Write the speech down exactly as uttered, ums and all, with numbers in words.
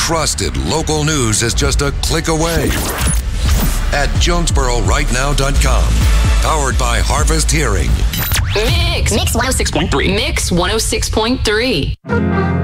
trusted local news is just a click away at Jonesboro Right Now dot com. Powered by Harvest Hearing. Mix. Mix one oh six point three. Mix one oh six point three.